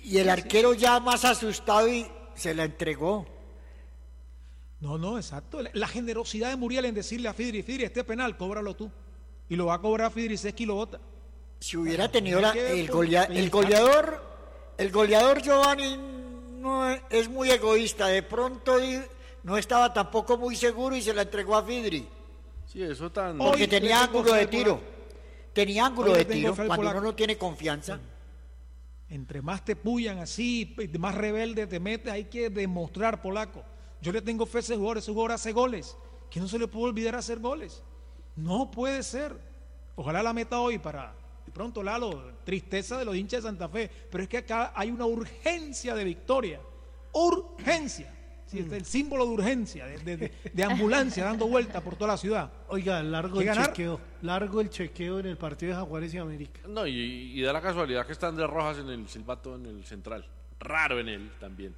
Y el arquero ya más asustado y se la entregó. No, exacto. La generosidad de Muriel en decirle a Fidri, este penal, cóbralo tú. Y lo va a cobrar Fidri Seschi y lo bota. Si hubiera tenido el goleador Giovanni no es muy egoísta. De pronto no estaba tampoco muy seguro y se la entregó a Fidri. Sí, eso tan... Porque tenía ángulo de tiro. Tenía ángulo de tiro cuando uno no tiene confianza. Entre más te puyan así, más rebelde te metes, hay que demostrar, polaco. Yo le tengo fe a ese jugador hace goles. Que no se le puede olvidar hacer goles. No puede ser. Ojalá la meta hoy para... De pronto, Lalo, tristeza de los hinchas de Santa Fe, pero es que acá hay una urgencia de victoria. Urgencia. Sí, es el símbolo de urgencia, de ambulancia dando vuelta por toda la ciudad. Oiga, largo el chequeo en el partido de Jaguares y América. No, y da la casualidad que está Andrés Rojas en el silbato en el central. Raro en él también.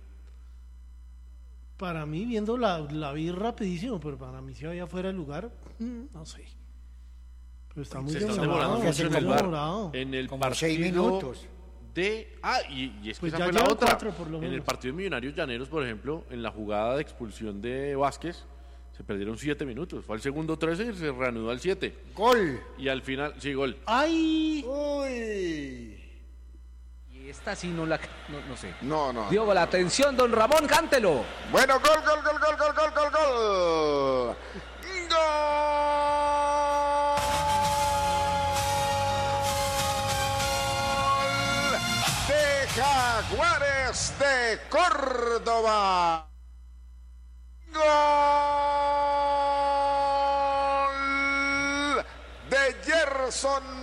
Para mí, viendo la vi rapidísimo, pero para mí si había fuera de lugar, no sé. Pero está muy demorado mucho en el bar. En el como partido 6 minutos. Y es que Pues esa ya fue la otra. 4 por lo en menos. el partido de Millonarios Llaneros, por ejemplo, en la jugada de expulsión de Vázquez, se perdieron 7 minutos. Fue al segundo 13 y se reanudó al 7. Gol. Y al final, sí, gol. ¡Ay! Uy. Y esta sí no sé. No. Dio la atención, don Ramón, cántelo. Bueno, gol. De Jaguares de Córdoba. Gol de Gerson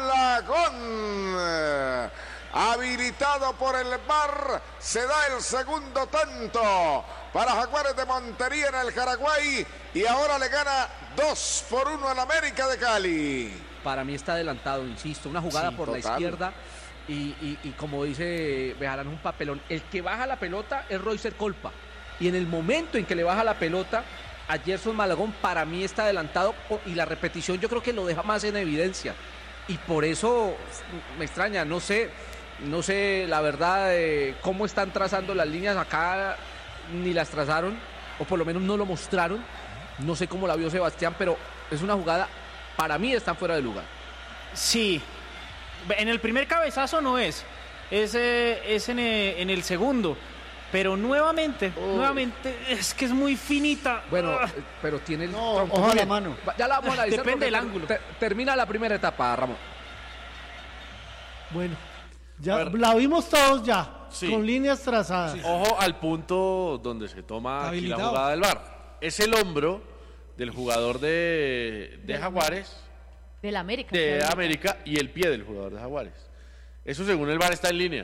Malagón. Habilitado por el VAR, se da el segundo tanto para Jaguares de Montería en el Jaraguay y ahora le gana 2-1 al América de Cali. Para mí está adelantado, insisto, una jugada Sí, por total. la izquierda y como dice Bejarán, un papelón. El que baja la pelota es Roycer Colpa y en el momento en que le baja la pelota a Gerson Malagón, para mí está adelantado y la repetición yo creo que lo deja más en evidencia y por eso me extraña, no sé la verdad cómo están trazando las líneas acá, ni las trazaron o por lo menos no lo mostraron, no sé cómo la vio Sebastián, pero es una jugada, para mí están fuera de lugar. Sí, en el primer cabezazo no es en el segundo, pero nuevamente es que es muy finita. Bueno, pero tiene el No, tronco ojo a muy la bien. mano. Ya la vamos a analizar. Depende porque del ángulo. Termina la primera etapa, Ramón. Bueno, ya la vimos todos ya, Sí. con líneas trazadas. Ojo al punto donde se toma aquí la Habilitado. jugada del VAR. Es el hombro del jugador de Jaguares, Del América. de claro. América, y el pie del jugador de Jaguares. Eso según el VAR está en línea.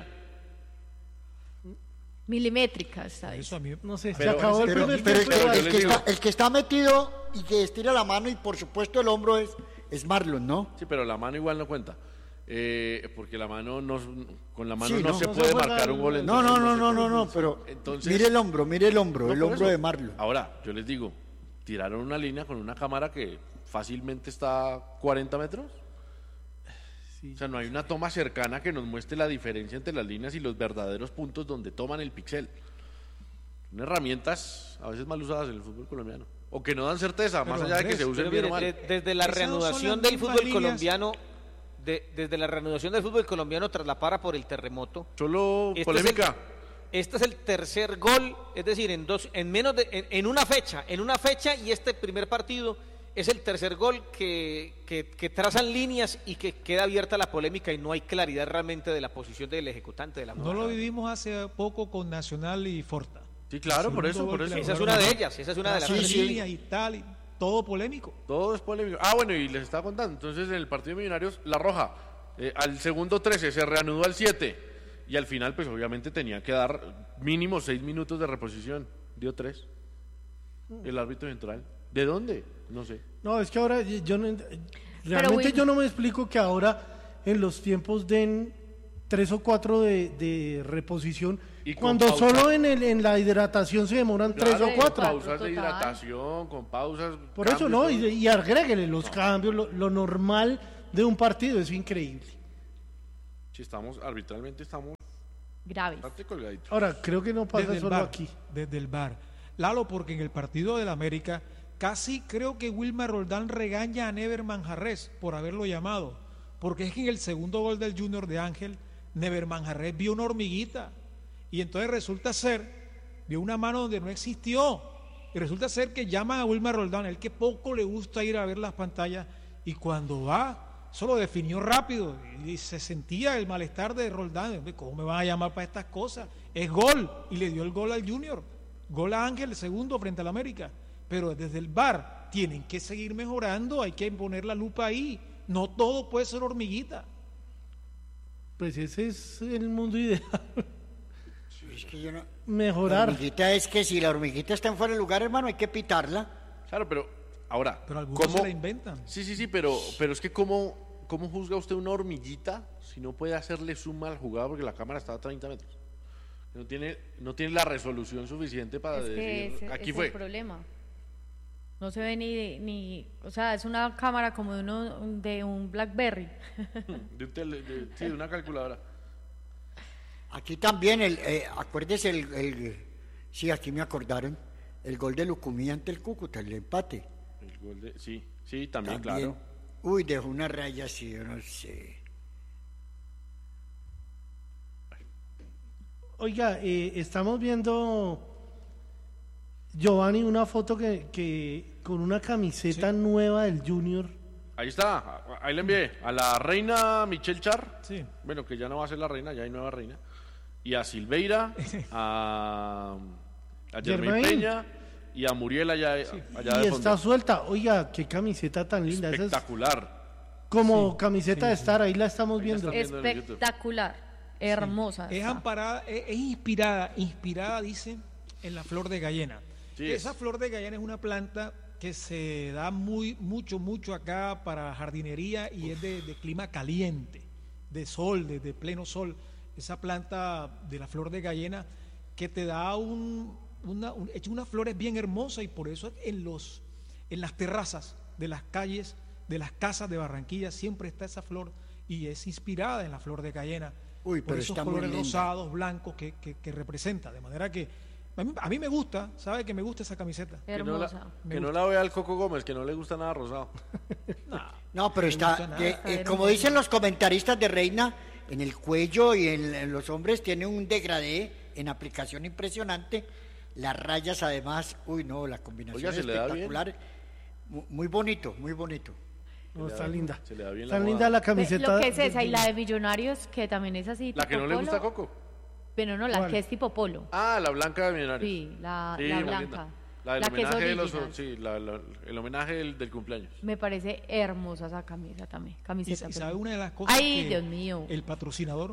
Milimétrica esta vez. Eso a mí... No sé, se Pero- acabó el Pero primer el tiempo. yo les digo. que está metido y que estira la mano y por supuesto el hombro es Marlon, ¿no? Sí, pero la mano igual no cuenta. Porque la mano con la mano Sí, no no. se No puede se juega marcar un gol. el- No, entonces se no, puede. pero Entonces- mire el hombro, No, el por hombro eso. de Marlon. Ahora, yo les digo, tiraron una línea con una cámara que fácilmente está a 40 metros. O sea, no hay una toma cercana que nos muestre la diferencia entre las líneas y los verdaderos puntos donde toman el pixel. Son herramientas a veces mal usadas en el fútbol colombiano. O que no dan certeza, más allá de que Andrés, se usen Pero bien o mire, mal. desde la Esas son reanudación las del mismas fútbol líneas. colombiano, desde la reanudación del fútbol colombiano tras la para por el terremoto, Solo Este polémica. este es el tercer gol, es decir, en una fecha y este primer partido es el tercer gol que trazan líneas y que queda abierta la polémica y no hay claridad realmente de la posición del ejecutante de la No jugada. lo vivimos hace poco con Nacional y Forta. Sí, claro, por eso. Esa es una de ellas, esa es una de las Sí, Las sí. líneas y tal, y todo polémico. Todo es polémico. Ah, bueno, y les estaba contando. Entonces, en el partido de Millonarios, la roja, al segundo 13 se reanudó al 7. Y al final, pues obviamente tenía que dar mínimo 6 minutos de reposición. Dio 3. El árbitro central. ¿De dónde? No sé. No, es que ahora realmente yo no me explico que ahora en los tiempos den 3 o 4 de reposición, Y con cuando pausa. solo en la hidratación se demoran 3 o Claro, 4. Pausas de Total. hidratación, con pausas. Por eso cambios, no, todo. y agréguele los cambios, lo normal de un partido, es increíble. Si estamos, arbitralmente estamos graves. Estate colgadito. Ahora, creo que no pasa Desde el solo VAR, aquí. Desde el VAR. Lalo, porque en el partido del América casi creo que Wilmar Roldán regaña a Never Manjarres por haberlo llamado, porque es que en el segundo gol del Junior de Ángel, Never Manjarres vio una hormiguita y entonces resulta ser, vio una mano donde no existió y resulta ser que llaman a Wilmar Roldán, el que poco le gusta ir a ver las pantallas y cuando va, eso lo definió rápido y se sentía el malestar de Roldán. ¿Cómo me van a llamar para estas cosas? Es gol y le dio el gol al Junior, gol a Ángel, el segundo frente al América. Pero desde el VAR tienen que seguir mejorando, hay que poner la lupa ahí, no todo puede ser hormiguita. Pues ese es el mundo ideal. Es que yo no... Mejorar. La hormiguita es que si la hormiguita está en fuera de lugar, hermano, hay que pitarla. Claro, pero ahora, Pero algunos se la inventan. Sí, pero es que ¿cómo juzga usted una hormiguita si no puede hacerle suma al jugador porque la cámara está a 30 metros? No tiene la resolución suficiente para Es que decir, aquí ese fue. es el problema. No se ve ni, o sea, es una cámara como de un BlackBerry. De una calculadora. Aquí también, acuérdese sí, aquí me acordaron, el gol de Lucumí ante el Cúcuta, el empate. El gol de, sí, también, claro. Uy, dejó una raya así, yo no sé. Oiga, estamos viendo, Giovanni, una foto que con una camiseta nueva del Junior. Ahí está, ahí le envié a la reina Michelle Char, Sí. bueno, que ya no va a ser la reina, ya hay nueva reina, y a Silveira, a Germain Germain. Peña y a Muriel allá de Y está fondo. suelta. Oiga, qué camiseta tan linda. Esa es Espectacular. como camiseta de estar, ahí la estamos Ahí la viendo. está. viendo en Espectacular, hermosa. Es está. amparada, es inspirada, dicen, en la flor de Gallena. Sí, Esa flor de Gallena es una planta que se da mucho acá para jardinería y es de clima caliente, de sol, de pleno sol. Esa planta de la flor de Gallena que te da unas flores bien hermosas y por eso en las terrazas de las calles, de las casas de Barranquilla siempre está esa flor y es inspirada en la flor de Gallena. Uy, por pero esos está muy colores linda. rosados, blancos que representa, de manera que a mí me gusta, ¿sabe que me gusta esa camiseta? Hermosa. Que no la vea el Coco Gómez, que no le gusta nada rosado. No, pero gusta está, nada. como dicen los comentaristas de Reina, en el cuello y en los hombres tiene un degradé en aplicación impresionante. Las rayas además, uy no, la combinación Oiga, es se le da espectacular. Muy bonito, muy bonito. No, está linda. Se le da bien Está la linda moda. la camiseta. Lo que es esa y del la de Junior. Millonarios, que también es así. La que tipo no le polo, gusta a Coco. Pero no, la ¿Cuál? que es tipo polo. Ah, la blanca de Millonarios. Sí, la Sí, la muy blanca. linda. La del La que es homenaje de los, original. sí, el homenaje del cumpleaños. Me parece hermosa esa camisa también. Y Camiseta. sabe perdón. una de las cosas Ay, que Dios mío. el patrocinador,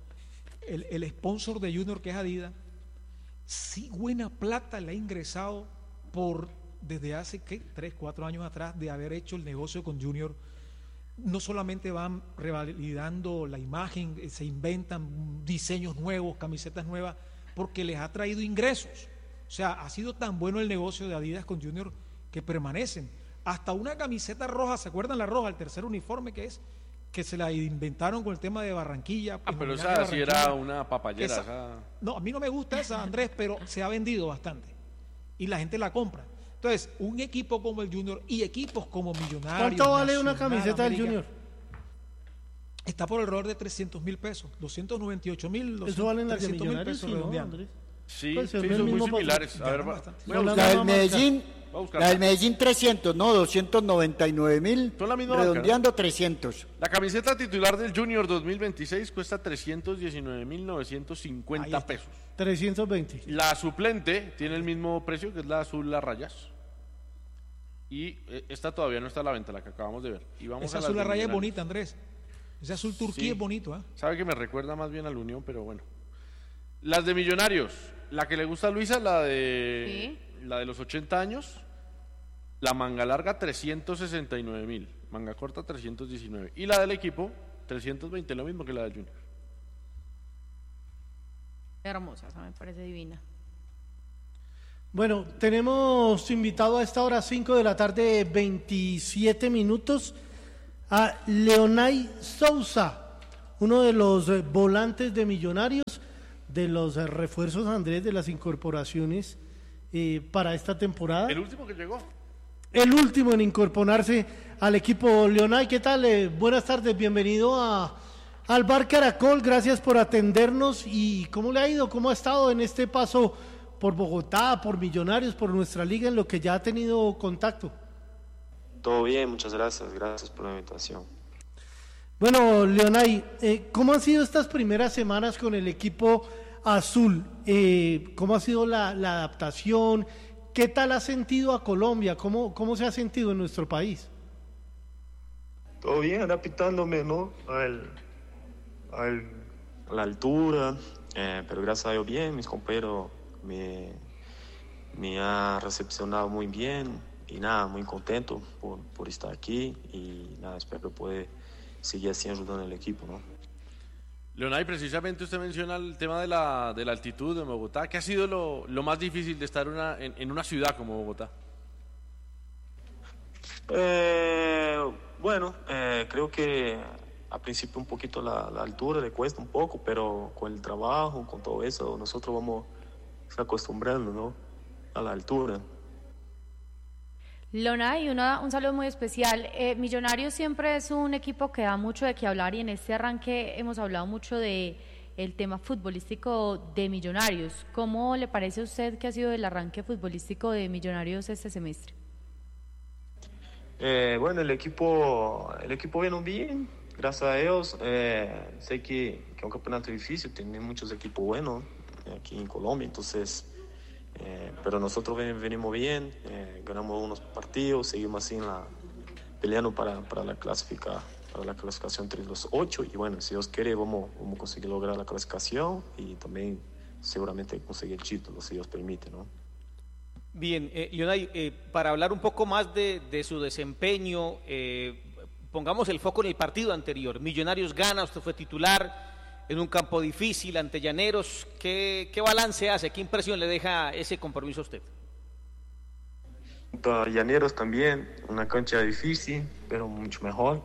el sponsor de Junior que es Adidas, sí buena plata le ha ingresado desde hace 3, 4 años atrás de haber hecho el negocio con Junior. No solamente van revalidando la imagen, se inventan diseños nuevos, camisetas nuevas, porque les ha traído ingresos. O sea, ha sido tan bueno el negocio de Adidas con Junior que permanecen. Hasta una camiseta roja, ¿se acuerdan la roja, el tercer uniforme que se la inventaron con el tema de Barranquilla? Ah, en pero homenaje a esa sí era Barranquilla. una papayera. Esa- No, a mí no me gusta esa, Andrés, pero se ha vendido bastante y la gente la compra. Entonces, un equipo como el Junior y equipos como Millonarios. ¿Cuánto vale una Nacional, camiseta del América, Junior? Está por alrededor de 300.000 pesos, 298.000. ¿Eso valen las de 300.000 Millonarios? pesos Sí, ¿no, redondeando. Andrés? Sí, Pues, sí, es el son muy mismo similares. A ver, ganan voy bastante. a Son la buscar. La misma del marca. Medellín, Voy a buscar. la del Medellín 300, no, 299.000, Son la misma marca, redondeando 300. La camiseta titular del Junior 2026 cuesta 319.950 está. pesos. 320. La suplente tiene el mismo precio, que es la azul a rayas. Y esta todavía no está a la venta, la que acabamos de ver. Y vamos Esa a las azul de a raya es Millonarios. bonita, Andrés. Ese azul turquía Sí. es bonito, ¿eh? Sabe que me recuerda más bien al Unión, pero bueno. Las de Millonarios, la que le gusta a Luisa, la de los 80 años, la manga larga 369.000, manga corta 319. Y la del equipo 320, lo mismo que la del Junior. Hermosa, esa me parece divina. Bueno, tenemos invitado a esta hora 5 de la tarde, 27 minutos, a Leonay Sousa, uno de los volantes de Millonarios, de los refuerzos, Andrés, de las incorporaciones para esta temporada. El último que llegó. El último en incorporarse al equipo. Leonay, ¿qué tal? Buenas tardes, bienvenido al Bar Caracol, gracias por atendernos. ¿Y cómo le ha ido? ¿Cómo ha estado en este paso por Bogotá, por Millonarios, por nuestra liga, en lo que ya ha tenido contacto? Todo bien, muchas gracias por la invitación. Bueno, Leonay, ¿cómo han sido estas primeras semanas con el equipo azul? ¿Cómo ha sido la adaptación? ¿Qué tal ha sentido a Colombia? ¿Cómo se ha sentido en nuestro país? Todo bien, adaptándome, ¿no? A la altura, pero gracias a Dios bien, mis compañeros me han recepcionado muy bien y nada, muy contento por estar aquí y nada, espero poder seguir así ayudando al equipo, ¿no? Leonay, precisamente usted menciona el tema de la altitud de Bogotá. ¿Qué ha sido lo más difícil de estar en una ciudad como Bogotá? Bueno, creo que al principio un poquito la altura le cuesta un poco, pero con el trabajo, con todo eso, nosotros vamos se acostumbrando, ¿no? A la altura. Leonay, un saludo muy especial. Millonarios siempre es un equipo que da mucho de qué hablar y en este arranque hemos hablado mucho de el tema futbolístico de Millonarios. ¿Cómo le parece a usted que ha sido el arranque futbolístico de Millonarios este semestre? Bueno, el equipo viene bien, gracias a Dios. Sé que es un campeonato difícil, tiene muchos equipos buenos aquí en Colombia, entonces... pero nosotros venimos bien, ganamos unos partidos, seguimos así peleando para la clasificación entre los 8 y bueno, si Dios quiere vamos a conseguir lograr la clasificación y también seguramente conseguir el título, si Dios permite, ¿no? Bien, Leonay, para hablar un poco más de su desempeño, pongamos el foco en el partido anterior. Millonarios gana, usted fue titular en un campo difícil ante Llaneros. ¿Qué balance hace? ¿Qué impresión le deja ese compromiso a usted? Llaneros también, una cancha difícil, pero mucho mejor.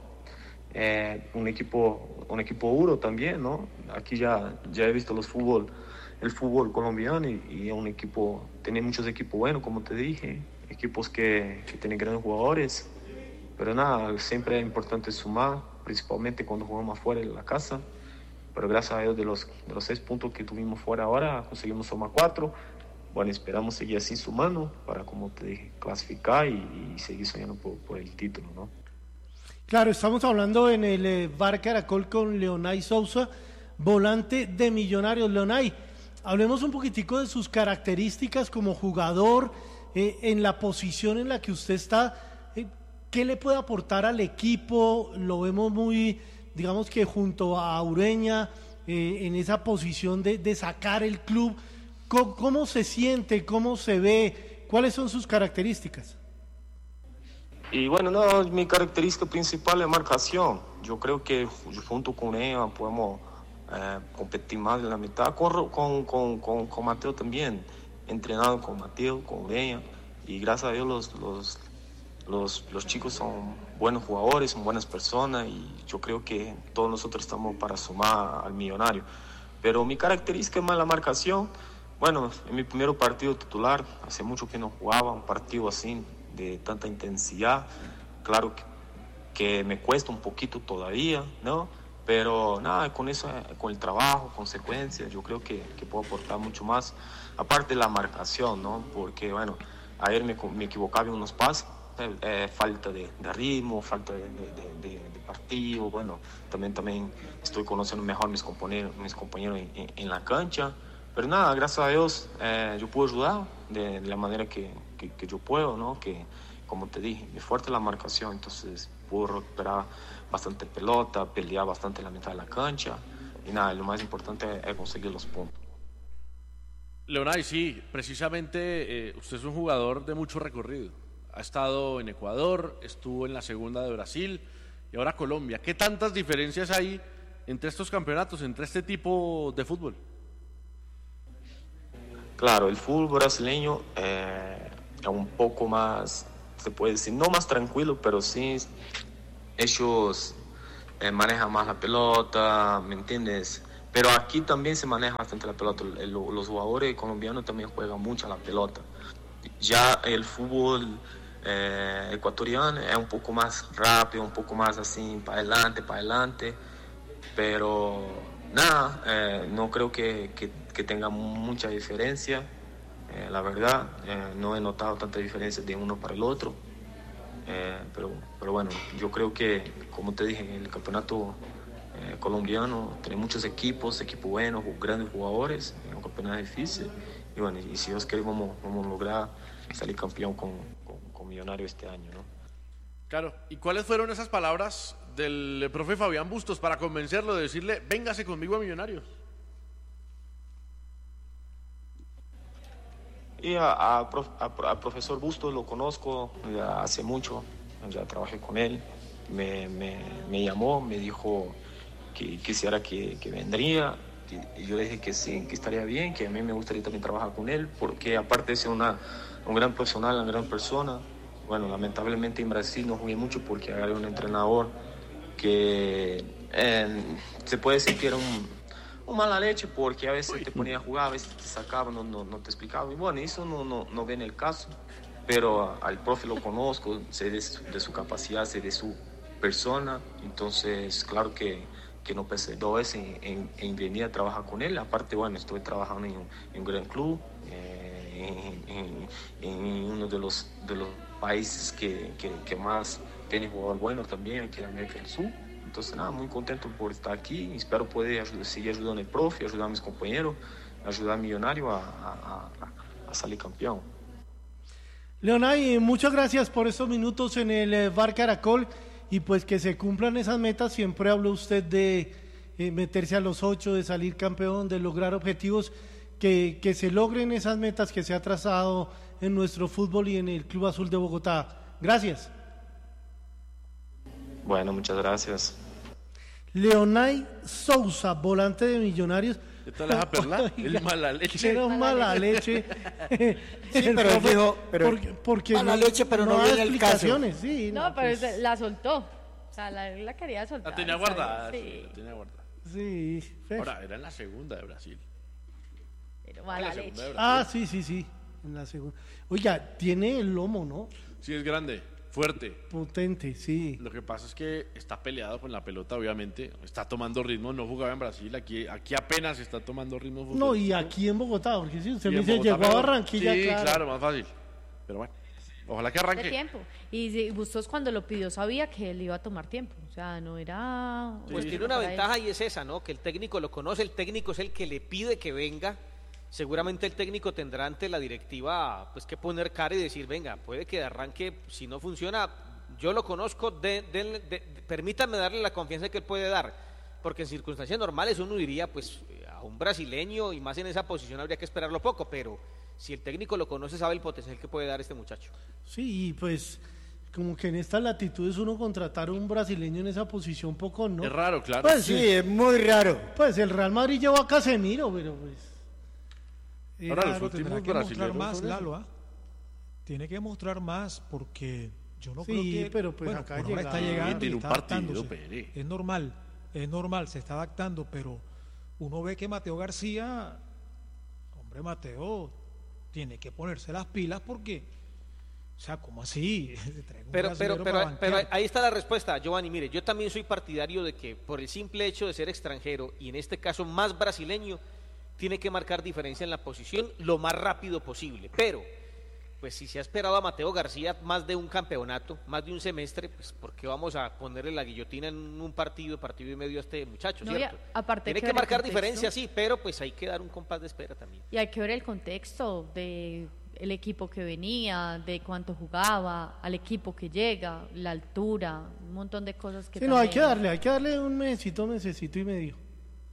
Un equipo duro también, ¿no? Aquí ya he visto el fútbol colombiano y es un equipo, tiene muchos equipos buenos, como te dije, equipos que tienen grandes jugadores, pero nada, siempre es importante sumar, principalmente cuando jugamos afuera de la casa. Pero gracias a Dios de los 6 puntos que tuvimos fuera ahora, conseguimos sumar 4. Bueno, esperamos seguir así sumando para, como te dije, clasificar y seguir soñando por el título, ¿no? Claro, estamos hablando en el Bar Caracol con Leonay Sousa, volante de Millonarios. Leonay, hablemos un poquitico de sus características como jugador, en la posición en la que usted está. ¿Qué le puede aportar al equipo? Lo vemos muy... digamos que junto a Ureña, en esa posición de sacar el club. ¿Cómo se siente? ¿Cómo se ve? ¿Cuáles son sus características? Y bueno, no, mi característica principal es marcación. Yo creo que junto con Ureña podemos competir más en la mitad. Corro con Mateo también, entrenado con Mateo, con Ureña. Y gracias a Dios los chicos son buenos jugadores, son buenas personas y yo creo que todos nosotros estamos para sumar al Millonario. Pero mi característica es más la marcación. Bueno, en mi primer partido titular, hace mucho que no jugaba un partido así de tanta intensidad. Claro que me cuesta un poquito todavía, ¿no? Pero nada, con el trabajo, consecuencias, yo creo que puedo aportar mucho más. Aparte de la marcación, ¿no? Porque, bueno, ayer me equivocaba en unos pases. Falta de ritmo, falta de partido. Bueno, también estoy conociendo mejor mis compañeros en la cancha, pero nada, gracias a Dios yo puedo ayudar de la manera que yo puedo, ¿no? Que como te dije, mi fuerte es la marcación, entonces puedo recuperar bastante pelota, pelear bastante en la mitad de la cancha y nada, lo más importante es conseguir los puntos. Leonay, sí, precisamente usted es un jugador de mucho recorrido. Ha estado en Ecuador, estuvo en la segunda de Brasil y ahora Colombia. ¿Qué tantas diferencias hay entre estos campeonatos, entre este tipo de fútbol? Claro, el fútbol brasileño es un poco más, se puede decir, no más tranquilo, pero sí ellos manejan más la pelota, ¿me entiendes? Pero aquí también se maneja bastante la pelota. Los jugadores colombianos también juegan mucho a la pelota. Ya el fútbol ecuatoriano es un poco más rápido, un poco más así, para adelante. Pero nada, no creo que tenga mucha diferencia. La verdad, no he notado tanta diferencia de uno para el otro. Pero bueno, yo creo que, como te dije, en el campeonato colombiano tiene muchos equipos buenos, grandes jugadores, es un campeonato difícil. Y bueno, y si Dios quiere, vamos a lograr salir campeón con Millonario este año, ¿no? Claro, ¿y cuáles fueron esas palabras del profe Fabián Bustos para convencerlo de decirle, véngase conmigo a Millonarios? Y a profesor Bustos lo conozco ya hace mucho, ya trabajé con él, me llamó, me dijo que quisiera que vendría, y yo le dije que sí, que estaría bien, que a mí me gustaría también trabajar con él, porque aparte de ser un gran profesional, una gran persona, bueno, lamentablemente en Brasil no jugué mucho porque era un entrenador que se puede decir que era un mala leche, porque a veces te ponía a jugar, a veces te sacaba, no te explicaba. Y bueno, eso no ve en el caso, pero al profe lo conozco, sé de su capacidad, sé de su persona, entonces claro que no pensé dos veces en venir a trabajar con él. Aparte, bueno, estuve trabajando en un gran club, en uno de los países que más tiene jugador bueno también, aquí en América del Sur. Entonces, nada, muy contento por estar aquí. Espero poder seguir ayudando al profe, ayudar a mis compañeros, ayudar a Millonario a salir campeón. Leonay, muchas gracias por estos minutos en el Bar Caracol y pues que se cumplan esas metas. Siempre habló usted de meterse a los 8, de salir campeón, de lograr objetivos, que se logren esas metas que se ha trazado en nuestro fútbol y en el Club Azul de Bogotá. Gracias. Bueno, muchas gracias. Leonay Sousa, volante de Millonarios. ¿Esta la deja perla? El mala leche. Era un mala leche. Sí, pero él dijo, pero porque mala leche, pero no da viene el caso. explicaciones. Sí, No, pero la soltó. O sea, la quería soltar. La tenía guardada. Sí. La tenía guardada. Sí. Ahora, era en la segunda de Brasil. Pero mala leche. Sí. En la segunda. Oiga, tiene el lomo, ¿no? Sí, es grande, fuerte. Potente, sí. Lo que pasa es que está peleado con la pelota, obviamente. Está tomando ritmo, no jugaba en Brasil. Aquí apenas está tomando ritmo. No, y aquí en Bogotá, porque si usted Y me en dice, Bogotá llegó a mejor. Barranquilla, Sí, claro. claro, más fácil. Pero bueno, ojalá que De arranque. tiempo. Y si Bustos cuando lo pidió sabía que él iba a tomar tiempo. O sea, no era... Pues tiene una ventaja y es esa, ¿no? Que el técnico lo conoce, el técnico es el que le pide que venga. Seguramente el técnico tendrá ante la directiva pues que poner cara y decir, venga, puede que arranque, si no funciona, yo lo conozco, permítanme darle la confianza que él puede dar, porque en circunstancias normales uno diría, pues a un brasileño y más en esa posición habría que esperarlo poco, pero si el técnico lo conoce sabe el potencial que puede dar este muchacho. Sí, y pues como que en estas latitudes uno contratar a un brasileño en esa posición poco, ¿no? Es raro, claro. Pues Sí, es muy raro. Pues el Real Madrid llevó a Casemiro, pero pues... Ahora, los Claro, últimos tendrá que mostrar brasileños más, son eso. Lalo, ¿ah? Tiene que mostrar más porque yo no Sí, creo que... pero pues bueno, acá por ahora está llegando. llegando Tiene y un está partido, adaptándose. Pere. Es normal, se está adaptando, pero uno ve que Mateo García, hombre, Mateo tiene que ponerse las pilas porque, o sea, ¿cómo así? Trae un Pero brasilero para banquear. ahí está la respuesta, Giovanni. Mire, yo también soy partidario de que por el simple hecho de ser extranjero y en este caso más brasileño, tiene que marcar diferencia en la posición lo más rápido posible. Pero, pues si se ha esperado a Mateo García más de un campeonato, más de un semestre, pues ¿por qué vamos a ponerle la guillotina en un partido y medio a este muchacho, No, ¿cierto? aparte Tiene que que ver el marcar contexto. diferencia, sí, pero pues hay que dar un compás de espera también. Y hay que ver el contexto de el equipo que venía, de cuánto jugaba, al equipo que llega, la altura, un montón de cosas que Sí, no, hay también- que darle un mesecito y medio.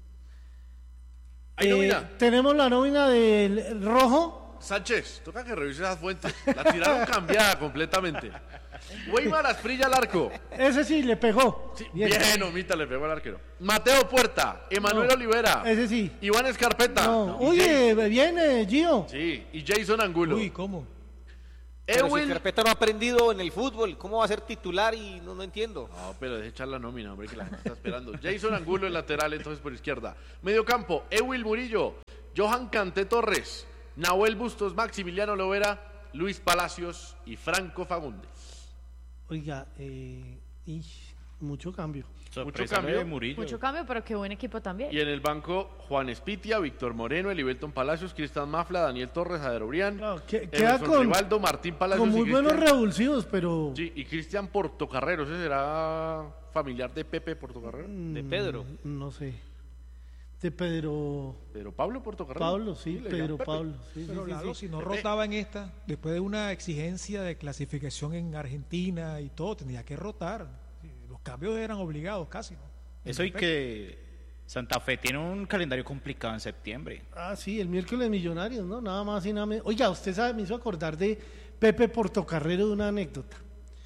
¿Hay nómina? Tenemos la nómina del Rojo. Sánchez, toca que revise esas fuentes. La tiraron cambiada completamente. Weimar Asprilla al arco. Ese sí, le pegó. Sí, bien, Omita le pegó al arquero. Mateo Puerta, Emanuel No, Olivera, ese sí. Iván Escarpeta. No. y Oye, viene Gio. Sí, y Jason Angulo. Uy, ¿cómo? Pero si Ewell. Carpeta no ha aprendido en el fútbol, ¿cómo va a ser titular? Y no entiendo. No, pero deje echar la nómina, hombre, que la gente está esperando. Jason Angulo, el lateral, entonces por izquierda. Medio campo, Ewell Murillo, Johan Canté Torres, Nahuel Bustos, Maximiliano Lovera, Luis Palacios y Franco Fagundes. Oiga, mucho cambio. Sorpresa cambio. de Murillo. Mucho cambio, pero qué buen equipo también. Y en el banco, Juan Espitia, Víctor Moreno, Elivelton Palacios, Cristian Mafla, Daniel Torres, Jader Obrián, Claro, queda Emerson con, Rivaldo, Martín Palacios con muy y buenos Cristian- revulsivos, pero... Sí, y Cristian Portocarrero, ¿ese será familiar de Pepe Portocarrero? De Pedro. No sé. De Pedro... Pero Pablo Portocarrero. Pablo, sí, le llaman Pedro Pepe. Pablo. Sí, Pero sí, Lalo, sí. si no rotaba en esta, después de una exigencia de clasificación en Argentina y todo, tenía que rotar. Sí, los cambios eran obligados casi, ¿no? Eso y que Santa Fe tiene un calendario complicado en septiembre. Ah, sí, el miércoles Millonarios, ¿no? Nada más y nada menos. Oiga, usted sabe, me hizo acordar de Pepe Portocarrero de una anécdota.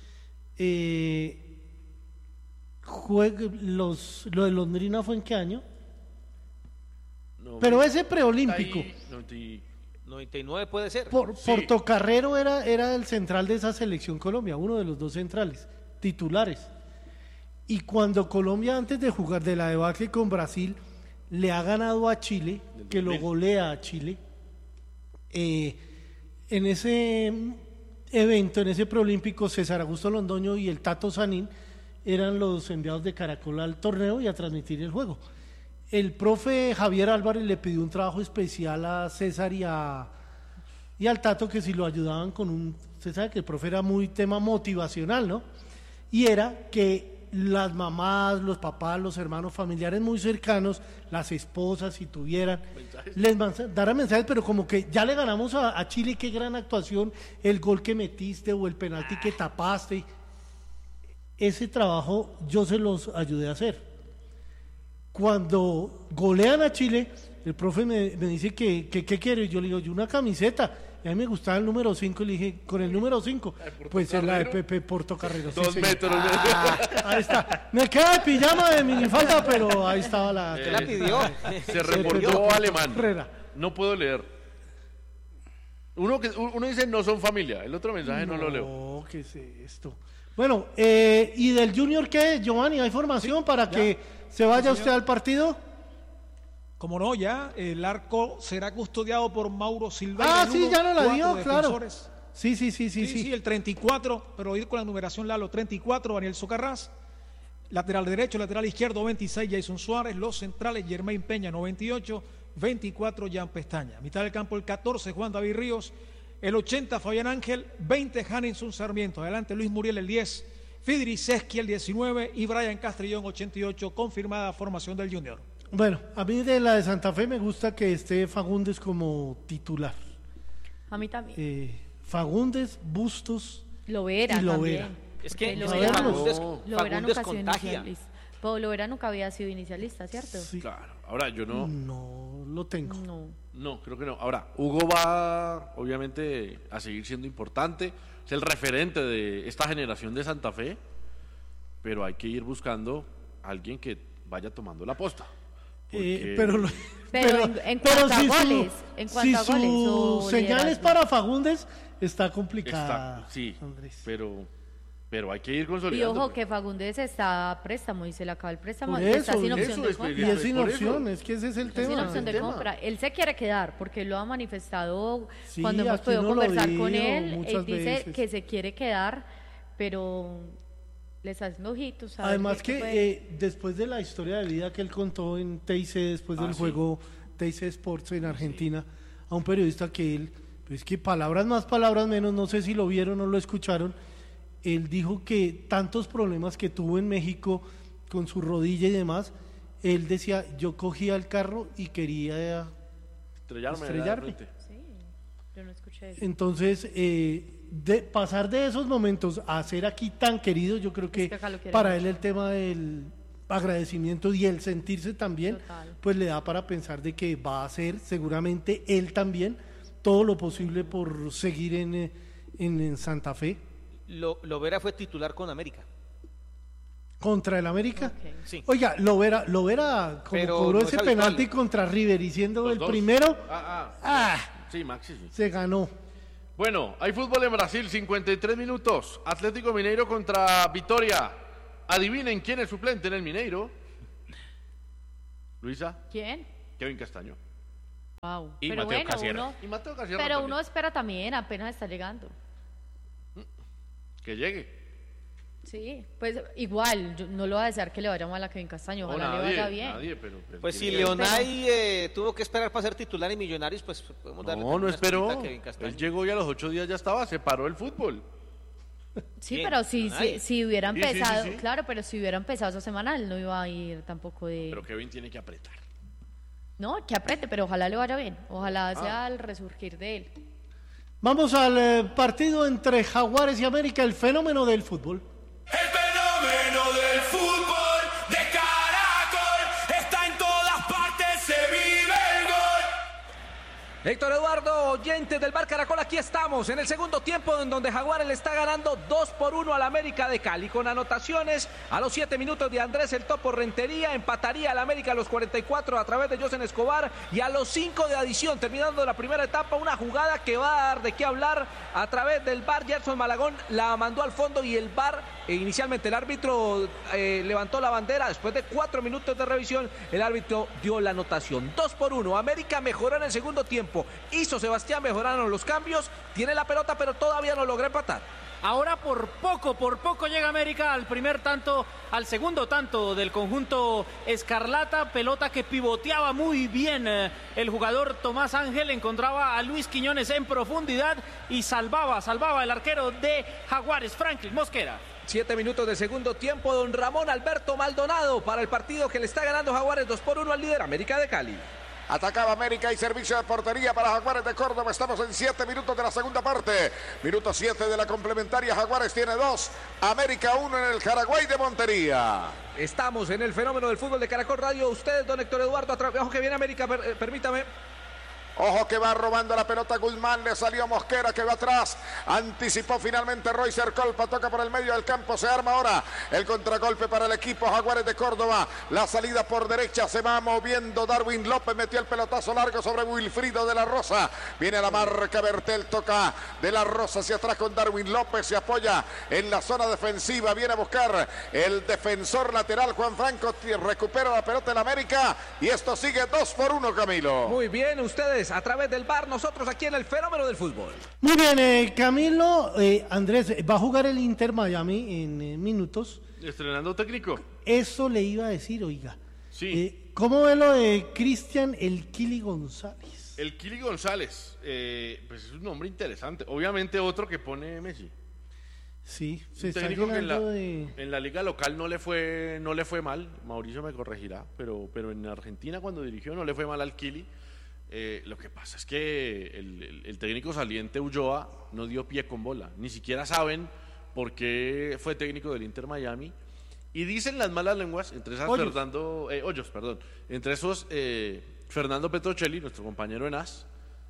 Lo de Londrina fue en qué año? No, Pero ese preolímpico. ahí, 99 puede ser. Sí. Portocarrero era el central de esa selección Colombia, uno de los dos centrales titulares. Y cuando Colombia, antes de jugar de la debacle con Brasil, le ha ganado a Chile, que lo golea a Chile, en ese evento, en ese preolímpico, César Augusto Londoño y el Tato Sanín eran los enviados de Caracol al torneo y a transmitir el juego. El profe Javier Álvarez le pidió un trabajo especial a César y al Tato, que si lo ayudaban con usted sabe que el profe era muy tema motivacional, ¿no? Y era que las mamás, los papás, los hermanos familiares muy cercanos, las esposas, si tuvieran, les daran mensajes, pero como que ya le ganamos a Chile, qué gran actuación, el gol que metiste o el penalti que tapaste. Ese trabajo yo se los ayudé a hacer. Cuando golean a Chile, el profe me dice que ¿qué quiere? Y yo le digo, yo una camiseta. Y a mí me gustaba el número 5 y le dije, con el número 5, pues es la de Pepe Portocarrero. Sí, 2 señor. metros. Ahí está. Me queda de pijama de minifalda, pero ahí estaba la... ¿Qué la pidió? Se reportó alemán. Herrera. No puedo leer. Uno dice no son familia, el otro mensaje no lo leo. No, ¿qué es esto? Bueno, ¿y del Junior qué, Giovanni? ¿Hay formación para que se vaya usted al partido? Como no, ya el arco será custodiado por Mauro Silva. Ah, sí, ya no la dio, claro. Sí, Sí, el 34, pero ir con la numeración Lalo, 34, Daniel Socarrás. Lateral derecho, lateral izquierdo, 26, Jason Suárez. Los centrales, Germain Peña, 98, 24, Jan Pestaña. Mitad del campo, el 14, Juan David Ríos. El 80, Fabián Ángel, 20, Hanninson Sarmiento. Adelante, Luis Muriel, el 10, Fidri Sesqui, el 19 y Brian Castrillón, 88, confirmada formación del Junior. Bueno, a mí de la de Santa Fe me gusta que esté Fagundes como titular. A mí también. Fagundes, Bustos Lovera y Lovera. también. Es que Lovera, Fagundes Lovera nunca ha sido contagia. inicialista. Pero Lovera nunca había sido inicialista, ¿cierto? Sí, Claro. Ahora yo no. no lo tengo. No. No, creo que no. Ahora, Hugo va obviamente a seguir siendo importante. Es el referente de esta generación de Santa Fe. Pero hay que ir buscando a alguien que vaya tomando la posta. Porque- Pero en cuanto a goles, si su o señal es liderazgo. para Fagundes, está complicada. sí, Andrés. pero hay que ir Y consolidando. ojo que Fagundes está a préstamo y se le acaba el préstamo. Por Está eso, sin y opción eso de es- compra. Y es sin Por eso. opción, es que ese es el Está sin tema. opción de compra. Él se quiere quedar porque lo ha manifestado Sí, cuando hemos aquí podido uno lo conversar dijo con él. Él muchas dice veces. que se quiere quedar, pero le está haciendo ojitos. a ver Además qué que puede. después de la historia de vida que él contó en TIC, después del sí. juego TIC Sports en Argentina, a un periodista que él, pues que palabras más, palabras menos, no sé si lo vieron o lo escucharon, él dijo que tantos problemas que tuvo en México con su rodilla y demás, él decía, yo cogía el carro y quería estrellarme. estrellarme. realmente. Sí, yo no escuché eso. Entonces, de pasar de esos momentos a ser aquí tan querido, yo creo que que acá lo quieren para mucho. él el tema del agradecimiento y el sentirse también, Total. pues le da para pensar de que va a hacer seguramente él también todo lo posible por seguir en Santa Fe Lovera fue titular con América. contra el América. Ok. Sí. Oiga, Lovera como Pero cobró no es ese habitual. penalti contra River y siendo Los el dos. primero, Ah, ah, sí, Maxi, sí. se ganó. Bueno, hay fútbol en Brasil, 53 minutos. Atlético Mineiro contra Vitória. Adivinen quién es suplente en el Mineiro. Luisa. ¿Quién? Kevin Castaño. Wow. Y Pero Mateo bueno, Casierra. Y Mateo Casierra pero también. uno espera también, apenas está llegando. Que llegue. Sí, pues igual, yo no lo voy a desear que le vaya mal a Kevin Castaño, ojalá le vaya bien. Nadie, pero Pues si que- Leonay tuvo que esperar para ser titular en Millonarios, pues podemos darle No, también no una esperó. escalita a Kevin Castaño. Él llegó y a los 8 días ya estaba, se paró el fútbol. Sí, ¿Quién? pero si hubiera Sí, sí, empezado, sí, sí. claro, pero si hubiera empezado esa semana, él no iba a ir tampoco de... Pero Kevin tiene que apretar. No, que apriete, pero ojalá le vaya bien, ojalá sea el resurgir de él. Vamos al partido entre Jaguares y América, el fenómeno del fútbol. El fenómeno del fútbol de Caracol está en todas partes, se vive el gol. Héctor Eduardo, oyentes del Bar Caracol, aquí estamos en el segundo tiempo en donde Jaguares le está ganando 2-1 al América de Cali con anotaciones a los 7 minutos de Andrés el Topo Rentería, empataría al América a los 44 a través de Josen Escobar y a los 5 de adición, terminando la primera etapa, una jugada que va a dar de qué hablar a través del VAR. Gerson Malagón la mandó al fondo y el VAR, inicialmente el árbitro levantó la bandera, después de 4 minutos de revisión el árbitro dio la anotación. 2-1, América mejoró en el segundo tiempo. Hizo Sebastián, mejoraron los cambios, tiene la pelota pero todavía no logra empatar. Ahora por poco llega América al primer tanto, al segundo tanto del conjunto escarlata, pelota que pivoteaba muy bien el jugador Tomás Ángel, encontraba a Luis Quiñones en profundidad y salvaba el arquero de Jaguares, Franklin Mosquera. 7 minutos de segundo tiempo, don Ramón Alberto Maldonado para el partido que le está ganando Jaguares 2-1 al líder América de Cali. Atacaba América y servicio de portería para Jaguares de Córdoba. Estamos en 7 minutos de la segunda parte. Minuto 7 de la complementaria. Jaguares tiene 2, América 1 en el Jaraguay de Montería. Estamos en el fenómeno del fútbol de Caracol Radio. Ustedes, don Héctor Eduardo, ojo que viene América, permítame. Ojo que va robando la pelota Guzmán, le salió Mosquera que va atrás, anticipó finalmente Roycer Colpa, toca por el medio del campo, se arma ahora el contragolpe para el equipo Jaguares de Córdoba, la salida por derecha, se va moviendo Darwin López, metió el pelotazo largo sobre Wilfrido de la Rosa, viene a la marca Bertel, toca de la Rosa hacia atrás con Darwin López, se apoya en la zona defensiva, viene a buscar el defensor lateral Juan Franco, recupera la pelota en América y esto sigue 2-1, Camilo. Muy bien, ustedes a través del VAR, nosotros aquí en el fenómeno del fútbol. Muy bien, Camilo, Andrés, va a jugar el Inter Miami en minutos. Estrenando técnico. Eso le iba a decir, oiga. Sí. ¿Cómo ve lo de Cristian El Kili González? El Kili González, pues es un nombre interesante. Obviamente otro que pone Messi. Sí, se Un está técnico que llenando en la liga local no le fue mal, Mauricio me corregirá, pero en Argentina cuando dirigió no le fue mal al Kili. Lo que pasa es que el técnico saliente Ulloa no dio pie con bola, ni siquiera saben por qué fue técnico del Inter Miami y dicen las malas lenguas, entre esas entre esos Fernando Petrocelli, nuestro compañero en AS,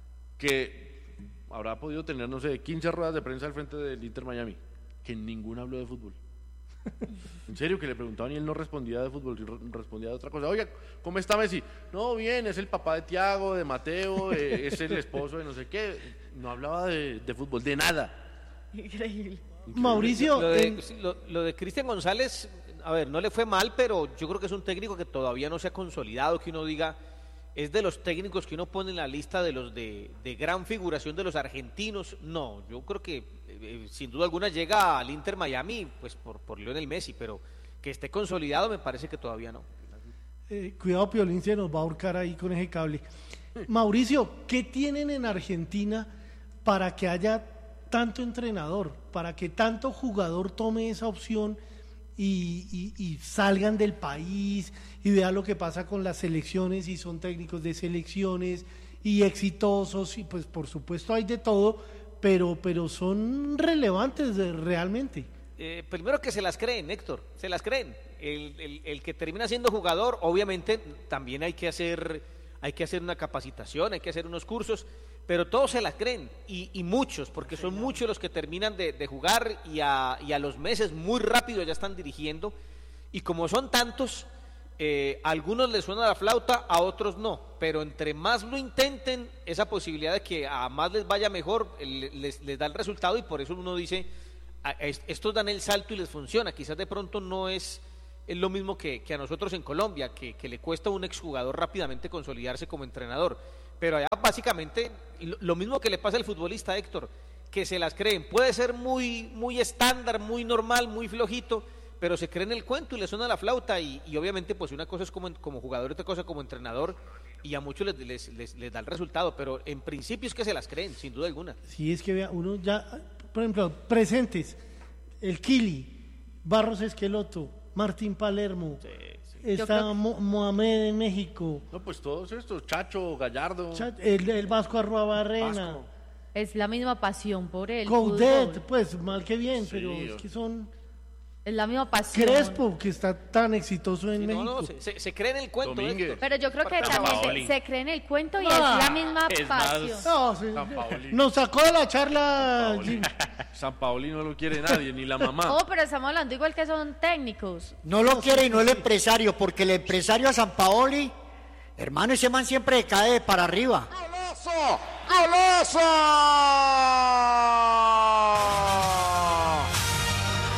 que habrá podido tener, no sé, 15 ruedas de prensa al frente del Inter Miami, que ninguna habló de fútbol. En serio, que le preguntaban y él no respondía de fútbol, respondía de otra cosa. Oiga, ¿cómo está Messi? No, bien, es el papá de Thiago, de Mateo, es el esposo de no sé qué. No hablaba de fútbol, de nada. Increíble. Mauricio, Lo de Cristian González, a ver, no le fue mal, pero yo creo que es un técnico que todavía no se ha consolidado, que uno diga, es de los técnicos que uno pone en la lista de los de gran figuración de los argentinos. No, yo creo que sin duda alguna llega al Inter Miami pues por Lionel Messi, pero que esté consolidado me parece que todavía no. Cuidado, Piolín se nos va a ahorcar ahí con ese cable. Mauricio, ¿qué tienen en Argentina para que haya tanto entrenador, para que tanto jugador tome esa opción y salgan del país y vean lo que pasa con las selecciones y son técnicos de selecciones y exitosos y pues por supuesto hay de todo, pero son relevantes realmente? Primero que se las creen, Héctor, se las creen. El que termina siendo jugador, obviamente también hay que hacer una capacitación, hay que hacer unos cursos, pero todos se las creen y muchos, porque son muchos los que terminan de jugar y a los meses muy rápido ya están dirigiendo y como son tantos, A algunos les suena la flauta, a otros no, pero entre más lo intenten, esa posibilidad de que a más les vaya mejor, les da el resultado, y por eso uno dice, estos dan el salto y les funciona. Quizás de pronto no es lo mismo que a nosotros en Colombia, que le cuesta a un exjugador rápidamente consolidarse como entrenador, pero allá básicamente lo mismo que le pasa al futbolista, Héctor, que se las creen. Puede ser muy, muy estándar, muy normal, muy flojito, pero se creen el cuento y le suena la flauta, y obviamente pues una cosa es como jugador, otra cosa como entrenador, y a muchos les da el resultado, pero en principio es que se las creen, sin duda alguna. Sí, es que vea, uno ya, por ejemplo, presentes, el Kili, Barros Esqueloto, Martín Palermo, está Mohamed en México. No, pues todos estos, Chacho, Gallardo. El Vasco Arruabarrena. Vasco. Es la misma pasión por el Coudet, fútbol. pues mal que bien, Sí, pero es que son... Es la misma pasión. Crespo, que está tan exitoso en Sí, México. no, se creen el cuento, Domínguez. Héctor. Pero yo creo que Sampaoli. también se cree en el cuento y es la misma es más- pasión. No, sí, Sampaoli. nos sacó de la charla Jim. San Paoli no lo quiere nadie, ni la mamá. Oh, pero estamos hablando igual que son técnicos. No lo quiere y no el empresario, porque el empresario a Sampaoli, hermano, ese man siempre cae para arriba. ¡Golazo! ¡Golazo!